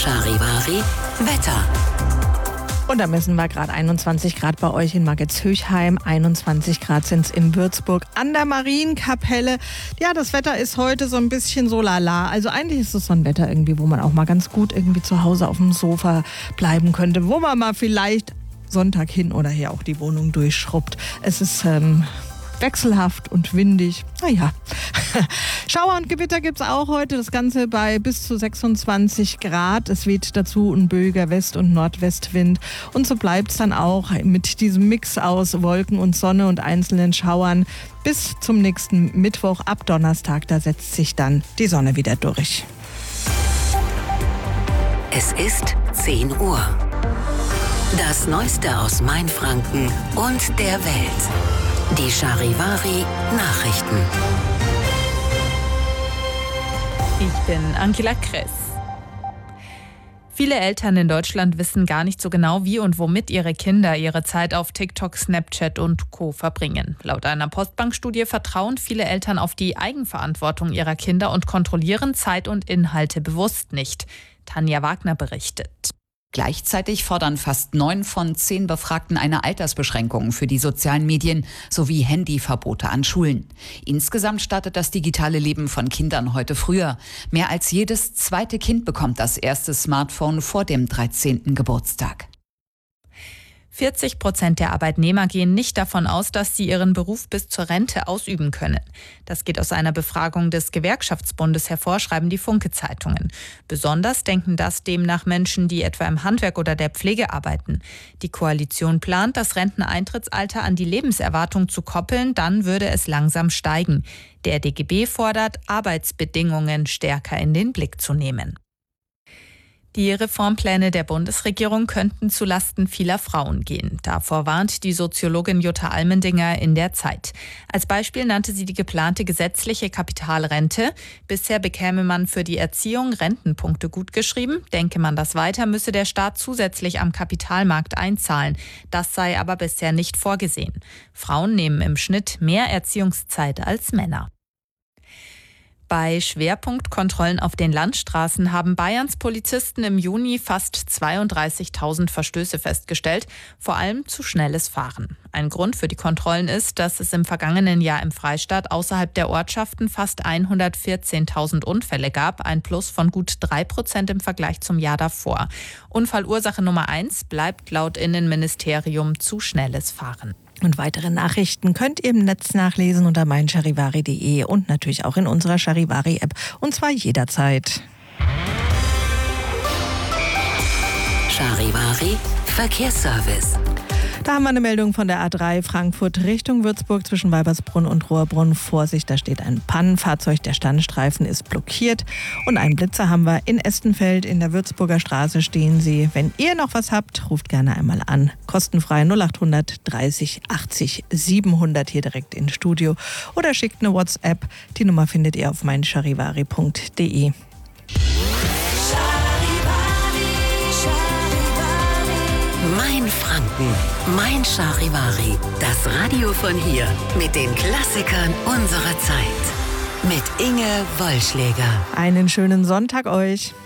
Charivari Wetter. Und da messen wir gerade 21 Grad bei euch in Margetshöchheim, 21 Grad sind es in Würzburg an der Marienkapelle. Ja, das Wetter ist heute so ein bisschen so lala. Also eigentlich ist es so ein Wetter irgendwie, wo man auch mal ganz gut irgendwie zu Hause auf dem Sofa bleiben könnte, wo man mal vielleicht Sonntag hin oder her auch die Wohnung durchschrubbt. Es ist wechselhaft und windig. Naja, Schauer und Gewitter gibt es auch heute. Das Ganze bei bis zu 26 Grad. Es weht dazu ein böiger West- und Nordwestwind. Und so bleibt es dann auch mit diesem Mix aus Wolken und Sonne und einzelnen Schauern bis zum nächsten Mittwoch. Ab Donnerstag, da setzt sich dann die Sonne wieder durch. Es ist 10 Uhr. Das Neueste aus Mainfranken und der Welt. Die Charivari Nachrichten. Ich bin Angela Kress. Viele Eltern in Deutschland wissen gar nicht so genau, wie und womit ihre Kinder ihre Zeit auf TikTok, Snapchat und Co. verbringen. Laut einer Postbank-Studie vertrauen viele Eltern auf die Eigenverantwortung ihrer Kinder und kontrollieren Zeit und Inhalte bewusst nicht. Tanja Wagner berichtet. Gleichzeitig fordern fast 9 von 10 Befragten eine Altersbeschränkung für die sozialen Medien sowie Handyverbote an Schulen. Insgesamt startet das digitale Leben von Kindern heute früher. Mehr als jedes zweite Kind bekommt das erste Smartphone vor dem 13. Geburtstag. 40% der Arbeitnehmer gehen nicht davon aus, dass sie ihren Beruf bis zur Rente ausüben können. Das geht aus einer Befragung des Gewerkschaftsbundes hervor, schreiben die Funke-Zeitungen. Besonders denken das demnach Menschen, die etwa im Handwerk oder der Pflege arbeiten. Die Koalition plant, das Renteneintrittsalter an die Lebenserwartung zu koppeln, dann würde es langsam steigen. Der DGB fordert, Arbeitsbedingungen stärker in den Blick zu nehmen. Die Reformpläne der Bundesregierung könnten zulasten vieler Frauen gehen. Davor warnt die Soziologin Jutta Almendinger in der Zeit. Als Beispiel nannte sie die geplante gesetzliche Kapitalrente. Bisher bekäme man für die Erziehung Rentenpunkte gutgeschrieben. Denke man das weiter, müsse der Staat zusätzlich am Kapitalmarkt einzahlen. Das sei aber bisher nicht vorgesehen. Frauen nehmen im Schnitt mehr Erziehungszeit als Männer. Bei Schwerpunktkontrollen auf den Landstraßen haben Bayerns Polizisten im Juni fast 32.000 Verstöße festgestellt, vor allem zu schnelles Fahren. Ein Grund für die Kontrollen ist, dass es im vergangenen Jahr im Freistaat außerhalb der Ortschaften fast 114.000 Unfälle gab, ein Plus von gut 3% im Vergleich zum Jahr davor. Unfallursache Nummer 1 bleibt laut Innenministerium zu schnelles Fahren. Und weitere Nachrichten könnt ihr im Netz nachlesen unter meincharivari.de und natürlich auch in unserer Charivari-App. Und zwar jederzeit. Charivari Verkehrsservice. Da haben wir eine Meldung von der A3 Frankfurt Richtung Würzburg zwischen Weibersbrunn und Rohrbrunn. Vorsicht, da steht ein Pannenfahrzeug, der Standstreifen ist blockiert. Und einen Blitzer haben wir in Estenfeld in der Würzburger Straße stehen Sie. Wenn ihr noch was habt, ruft gerne einmal an. Kostenfrei 0800 30 80 700 hier direkt ins Studio. Oder schickt eine WhatsApp. Die Nummer findet ihr auf meincharivari.de. Mein Franken, mein Charivari. Das Radio von hier mit den Klassikern unserer Zeit. Mit Inge Wollschläger. Einen schönen Sonntag euch.